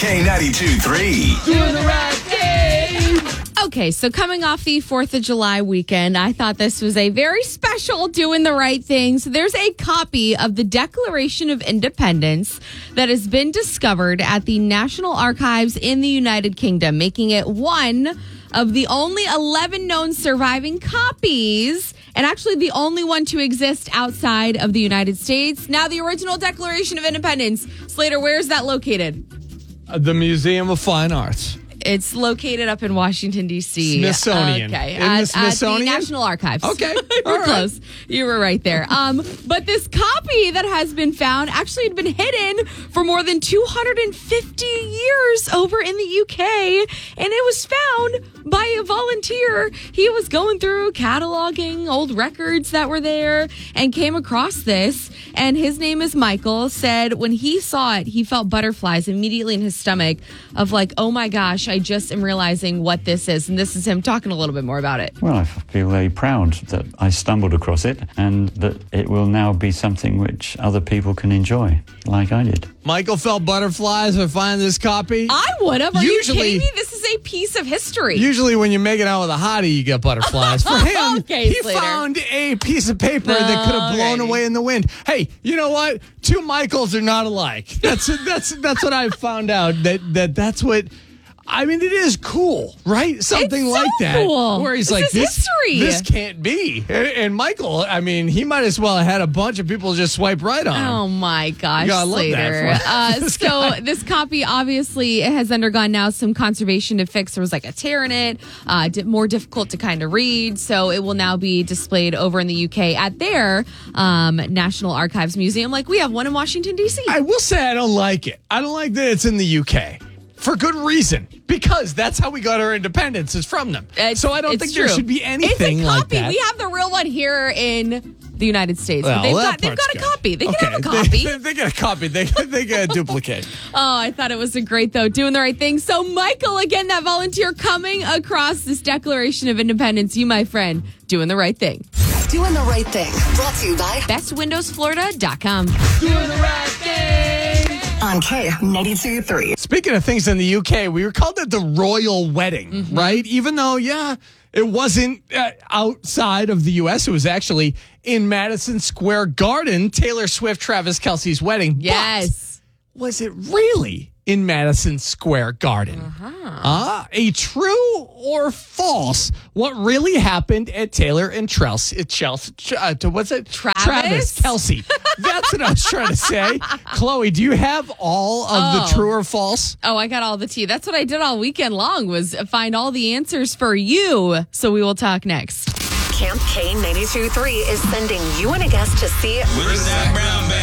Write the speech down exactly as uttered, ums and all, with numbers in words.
K ninety-two three. Doing the right thing. Okay, so coming off the fourth of July weekend, I thought this was a very special doing the right thing. So there's a copy of the Declaration of Independence that has been discovered at the National Archives in the United Kingdom, making it one of the only eleven known surviving copies, and actually the only one to exist outside of the United States. Now, the original Declaration of Independence, Slater, where is that located? Uh, the Museum of Fine Arts. It's located up in Washington, D C Smithsonian. Okay. In At, the Smithsonian? At the National Archives. Okay. you were All right. close. You were right there. Um, but this copy that has been found actually had been hidden for more than two hundred fifty years over in the U K. And it was found by a volunteer. He was going through cataloging old records that were there and came across this. And his name is Michael. Said when he saw it, he felt butterflies immediately in his stomach of like, oh my gosh, I just am realizing what this is. And this is him talking a little bit more about it. Well, I feel very proud that I stumbled across it and that it will now be something which other people can enjoy, like I did. Michael felt butterflies for finding this copy. I would have. Are Usually- you kidding me? This is a piece of history. Usually when you make it out with a hottie, you get butterflies. For him, Okay, he Slater. found a piece of paper that could have blown Alrighty. away in the wind. Hey, you know what? Two Michaels are not alike. That's that's that's what I found out. That that that's what. I mean, it is cool, right? Something It's like so that. cool. Where he's This like, is this, history. this can't be. And, and Michael, I mean, he might as well have had a bunch of people just swipe right on him. Oh my gosh, You gotta love Slater. that for- Uh, this so guy. this copy obviously has undergone now some conservation to fix. There was like a tear in it, uh, di- more difficult to kind of read. So it will now be displayed over in the U K at their um, National Archives Museum, like we have one in Washington, D C. I will say I don't like it. I don't like that it's in the U K. For good reason. Because that's how we got our independence, is from them. It's- so I don't it's think true. there should be anything it's a like copy. that. We have the real one here in the United States. Well, but they've that got, they've part's got a good. copy. They Okay, can have a they- copy. They, they get a copy. They, they get a duplicate. Oh, I thought it was a great, though, doing the right thing. So, Michael, again, that volunteer coming across this Declaration of Independence, you, my friend, doing the right thing. Doing the right thing. Brought to you by best windows florida dot com. Doing the right thing. on K ninety-two three. Speaking of things in the U K, we were called it the royal wedding, Mm-hmm. right? Even though, yeah, it wasn't uh, outside of the U S. It was actually in Madison Square Garden, Taylor Swift, Travis Kelce's wedding. Yes. But was it really in Madison Square Garden? Uh-huh. Uh, a true or false? What really happened at Taylor and Chelsea? Chelsea uh, to, what's it? Travis? Travis Kelce. That's what I was trying to say. Chloe, do you have all of Oh. the true or false? Oh, I got all the tea. That's what I did all weekend long, was find all the answers for you. So we will talk next. Camp K ninety-two three is sending you and a guest to see Where's that brown bag?